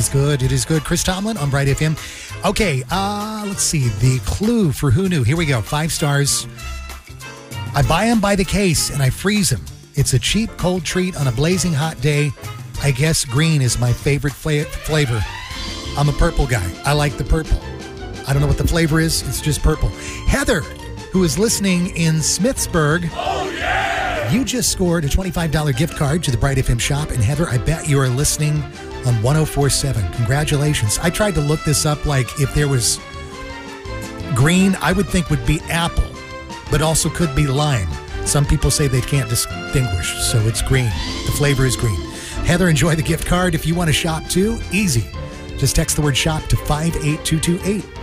is good. It is good. Chris Tomlin on Bright FM. Okay, let's see. The clue for Who Knew. Here we go. 5 stars. I buy them by the case and I freeze them. It's a cheap cold treat on a blazing hot day. I guess green is my favorite flavor. I'm a purple guy. I like the purple. I don't know what the flavor is. It's just purple. Heather, who is listening in Smithsburg. Oh, yeah! You just scored a $25 gift card to the Bright FM shop. And Heather, I bet you are listening on 104.7. Congratulations. I tried to look this up, like if there was green, I would think would be apple, but also could be lime. Some people say they can't distinguish, so it's green. The flavor is green. Heather, enjoy the gift card. If you want to shop too, easy. Just text the word shop to 58228.